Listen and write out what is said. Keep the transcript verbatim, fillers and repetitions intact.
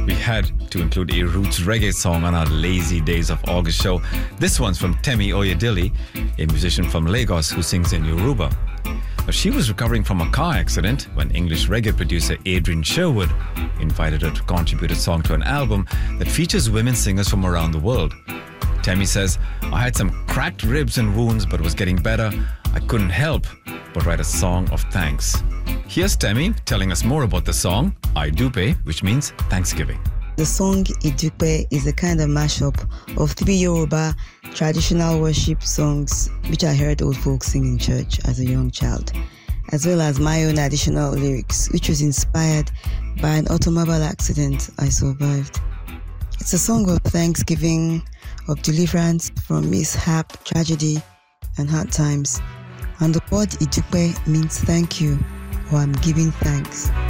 We had to include a roots reggae song on our Lazy Days of August show. This one's from Temi Oyedele, a musician from Lagos who sings in Yoruba. Now, she was recovering from a car accident when English reggae producer Adrian Sherwood invited her to contribute a song to an album that features women singers from around the world. Temi says, "I had some cracked ribs and wounds but was getting better. I couldn't help but write a song of thanks." Here's Temi telling us more about the song, Idupe, which means Thanksgiving. The song Idupe is a kind of mashup of three Yoruba traditional worship songs which I heard old folks sing in church as a young child, as well as my own additional lyrics, which was inspired by an automobile accident I survived. It's a song of thanksgiving, of deliverance from mishap, tragedy, and hard times. And the word Idupe means thank you, or I'm giving thanks.